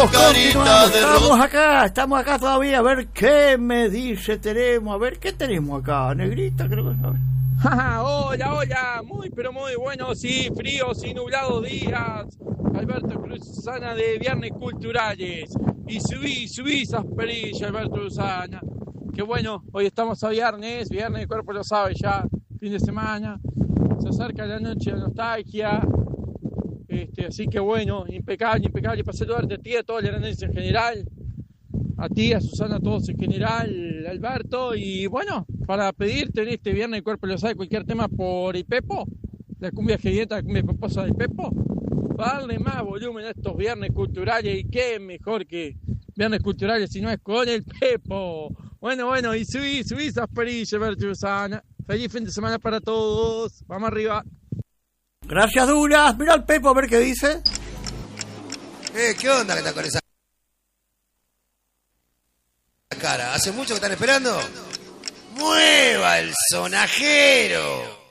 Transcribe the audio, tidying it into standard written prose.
Estamos acá todavía. A ver qué me dice tenemos. A ver qué tenemos acá. Negrita, creo que no. Hola, muy pero muy bueno, sí, fríos y nublados días. Alberto Cruz Susana de Viernes Culturales. Y subí esas perillas, Alberto Susana. Qué bueno, hoy estamos a viernes, el cuerpo lo sabe ya, fin de semana. Se acerca la noche de nostalgia. Así que bueno, impecable, para saludarte a ti, a toda la grandense en general. A ti, a Susana, a todos en general, Alberto, y bueno, para pedirte en este viernes el cuerpo lo sabe cualquier tema por el Pepo, la cumbia gedienta, la cumbia poposa del Pepo, para darle más volumen a estos viernes culturales, y qué mejor que viernes culturales si no es con el Pepo. Bueno, y subí esas perillas, Alberto, Susana. Feliz fin de semana para todos, vamos arriba. Gracias, Duras. Mira al Pepo a ver qué dice. ¿Qué onda que está con esa cara? ¿Hace mucho que están esperando? ¡Mueva el sonajero!